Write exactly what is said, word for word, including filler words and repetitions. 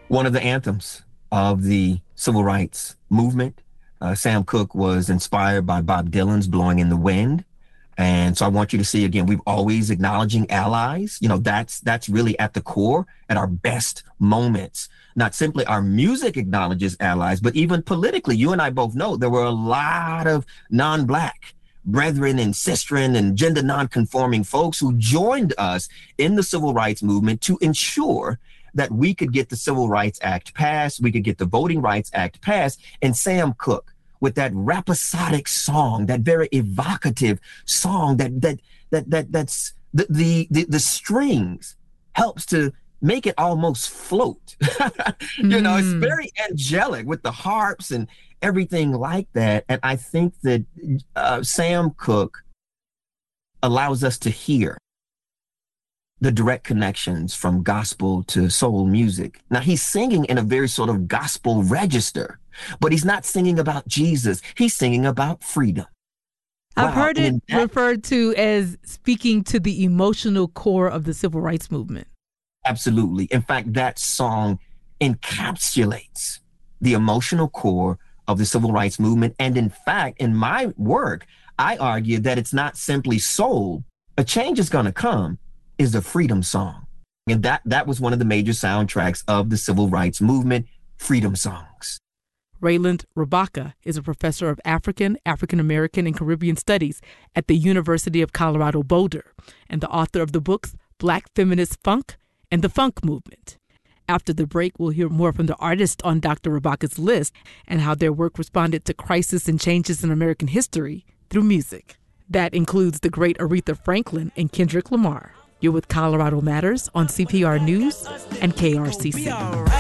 One of the anthems of the civil rights movement. Uh, Sam Cooke was inspired by Bob Dylan's Blowing in the Wind. And so I want you to see again, we've always acknowledging allies. You know, that's that's really at the core at our best moments. Not simply our music acknowledges allies, but even politically, you and I both know there were a lot of non-Black brethren and sistren and gender non-conforming folks who joined us in the civil rights movement to ensure that we could get the Civil Rights Act passed, we could get the Voting Rights Act passed. And Sam Cooke, with that rhapsodic song, that very evocative song, that that that that that's the the the, the strings helps to make it almost float. you mm. know, it's very angelic with the harps and everything like that. And I think that uh, Sam Cooke allows us to hear the direct connections from gospel to soul music. Now, he's singing in a very sort of gospel register, but he's not singing about Jesus. He's singing about freedom. I've Wow. heard it that, referred to as speaking to the emotional core of the civil rights movement. Absolutely. In fact, that song encapsulates the emotional core of the civil rights movement. And in fact, in my work, I argue that it's not simply soul. A change is going to come is the freedom song. And that, that was one of the major soundtracks of the civil rights movement, freedom songs. Rayland Rabaka is a professor of African, African American, and Caribbean Studies at the University of Colorado Boulder, and the author of the books Black Feminist Funk and the Funk Movement. After the break, we'll hear more from the artists on Doctor Rabaka's list and how their work responded to crisis and changes in American history through music. That includes the great Aretha Franklin and Kendrick Lamar. You're with Colorado Matters on C P R News and K R C C.